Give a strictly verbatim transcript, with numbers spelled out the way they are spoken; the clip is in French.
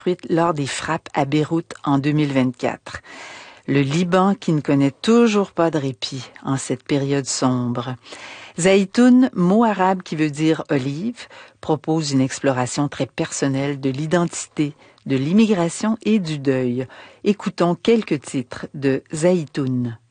lors des frappes à Beyrouth en deux mille vingt-quatre. Le Liban qui ne connaît toujours pas de répit en cette période sombre. Zaïtoun, mot arabe qui veut dire olive, propose une exploration très personnelle de l'identité, de l'immigration et du deuil. Écoutons quelques titres de Zaïtoun.